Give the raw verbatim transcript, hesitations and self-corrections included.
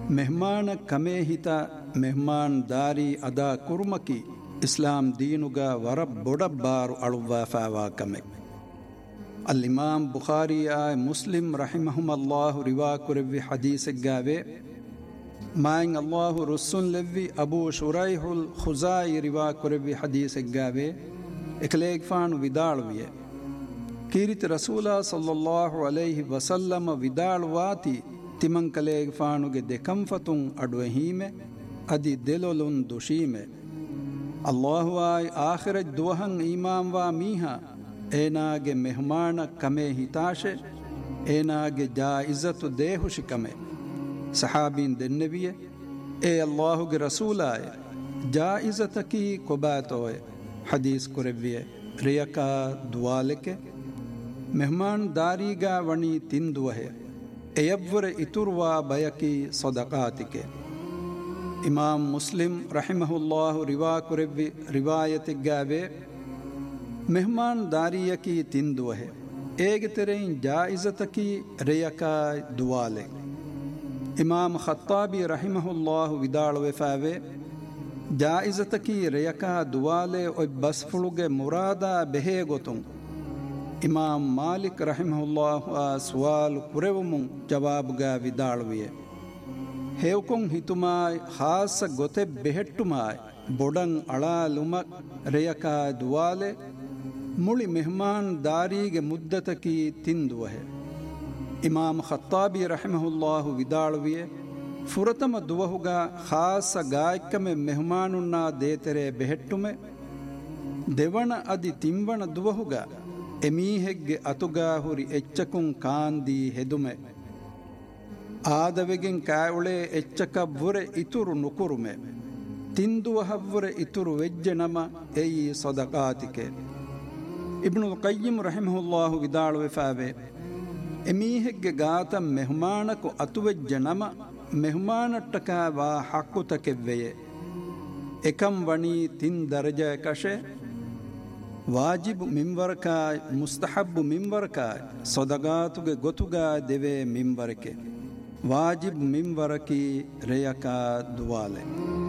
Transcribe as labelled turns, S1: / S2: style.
S1: ಮೆಹಮಾನ ಕಮೇ ಹಿತ ಮೆಹಮಾನ್ ದಾರಿ ಅದಾ ಕುರ್ಮಕಿ ಇಸ್ಲಾಂ ದೀನುಗ ವರ ಬೊಡಬ್ಬಾರು ಅಳುವಾ ಫಾವಾ ಕಮೆ. ಅಲ್ಲಿಮಾಮ್ ಬುಖಾರಿ ಆಯ್ ಮುಸ್ಲಿಂ ರಹಿಮಹುಮಲ್ಲಾಹು ರಿವಾ ಕುರವಿ ಹದೀಸೆಗ್ಗಾವೆ ಮಾಯಿಂ ಅಲ್ಲಾಹು ರುಸ್ಸುನ್ ಲೆವ್ವಿ ಅಬೂ ಶುರೈಹುಲ್ ಖುಜಾಯಿ ರಿವಾ ಕುರವಿ ಹದೀಸೆಗ್ಗಾವೆ ಎಕಲೇಗ್ ಫಾನು ವಿದಾಳುವಿಯೆ ಕೀರಿತಿ ರಸೂಲ ಸಲ್ಲಲ್ಲಾಹು ಅಲೈಹಿ ವಸಲ್ಲಮ ವಿದಾಳುವಾತಿ ತಿಮಂಕಲೇಗ್ ಫಾನುಗೆ ದೆಕಂಫತುಂ ಅಡ್ವಹೀಮೆ ಅದಿ ದೆಲೊಲುನ್ ದುಶೀಮೆ. ಅಲ್ಲಾಹು ಆಯ್ ಆಖಿರಜ್ ದುವಹಂ ಈಮಾಂ ವಾ ಮೀಹಾ ಏನಾಗೆ ಮೆಹಮಾನ ಕಮೆ ಹಿತಾಶೆ ಏನಾಗೆ ಜಾ ಇಜ್ಜತು ದೇಹುಶಿ ಕಮೆ. ಸಹಾಬೀನ್ ದೆನ್ನೆವಿಯೆ ಏ ಅಲ್ಲಾಹುಗೆ ರಸೂಲಾಯ ಜಾ ಇಜ್ಜತಕಿ ಕೊಬಾತೋಯೆ ಹದೀಸ್ ಕುರೆವ್ವಿಯೆ ರಿಯಕಾ ದುವಾಲೆಕೆ ಮೆಹಮಾನ್ ದಾರಿಗಾ ವಣಿ ತಿಂದುವಹೆ ಎಯವ್ವರೆ ಇತುರ್ವಾ ಬಯಕಿ ಸದಕಾತಿಕೆ. ಇಮಾಮ್ ಮುಸ್ಲಿಂ ರಹಿಮಹುಲ್ಲಾಹು ರಿವಾ ಕುರೆವ್ವಿ ರಿವಾಯತಿಗ್ಗಾವೆ ಮೆಹಮಾನ್ ದಾರಿಯಕಿ ತಿಂದುವಹೆ ಏಗೆ ತೆರೆಯಿನ್ ಜಾಯಿಜತಕಿ ರೆಯಕಾ ದುವಾಲೆ. ಇಮಾಮ್ ಖತ್ತಾಬಿ ರಹಿಮಹುಲ್ಲಾಹು ವಿದಾಳುವೆಫಾವೆ ಜಾಯಿಜತಕಿ ರೆಯಕಾ ದುವಾಲೆ ಒಯ್ ಬಸ್ಫುಳುಗೆ ಮುರಾದಾ ಬೆಹೇ ಗೊತುಂ. ಇಮಾಮ್ ಮಾಲಿಕ್ ರಹಿಮಹುಲ್ಲಾಹು ಆ ಸುವಾಲು ಕುರೆವುಮುಂ ಜವಾಬುಗಾ ವಿದಾಳುವಿಯೆ ಹೇವ್ಕೊಂ ಹಿತುಮಾಯ್ ಖಾಸ ಗೊತೆ ಬೆಹೆಟ್ಟುಮಾಯ್ ಬೊಡಂ ಅಳಾಲುಮಕ್ ರೆಯಕಾ ದುವಾಲೆ ಮುಳಿ ಮೆಹಮಾನ್ ದಾರಿಗೆ ಮುದ್ದತಕಿ ತಿಂದುವಹೆ. ಇಮಾಮ್ ಖತ್ತಾಬಿ ರಹಿಮಹುಲ್ಲಾಹು ವಿದಾಳುವಿಯೆ ಫುರತಮ ದುವಹುಗ ಖಾಸ ಗಾಯಕಮೆ ಮೆಹಮಾನುನ್ನಾ ದೇತೆರೆ ಬೆಹೆಟ್ಟುಮೆ ದೆವಣ ಅದಿ ತಿಂವಣ ದುವಹುಗ ಎಮೀಹೆಗ್ಗೆ ಅತುಗಾ ಹುರಿ ಎಚ್ಚಕುಂ ಕಾಂದಿ ಹೆದುಮೆ ಆದವೆಗೆನ್ ಕಾಯುಳೆ ಎಚ್ಚಕವ್ವುರೆ ಇತುರು ನುಕುರುಮೆ ತಿಂದುವಹವ್ವುರೆ ಇತುರು ವೆಜ್ಜೆ ನಮ ಎಯಿ ಸದಕಾತಿಕೆ. ಇಬ್ನುಲ್ ಕಯ್ಯಿಮ್ ರಹಿಮಹುಲ್ಲಾಹು ವಿದಾಳುವೆಫಾವೆ ಎಮೀಹೆಗ್ಗೆ ಗಾತ ಮೆಹಮಾನಕು ಅತುವೆಜ್ಜೆ ನಮ ಮೆಹಮಾನಟ್ಟಕ ವಾ ಹಕ್ಕುತಕೆವ್ವೆಯೆ ಎಕಂ ವಣಿ ತಿನ್ ದರ್ಜ ಕಶೆ ವಾಜಿಬು ಮಿಂವರಕಾಯ್ ಮುಸ್ತಹಬ್ಬು ಮಿಂವರಕಾಯ್ ಸೊದಗಾತುಗೆ ಗೊತುಗಾ ದೆವೆ ಮಿಂವರಕೆ ವಾಜಿಬ್ ಮಿಂವರಕಿ ರೆಯಕಾ ದುವಾಲೆ.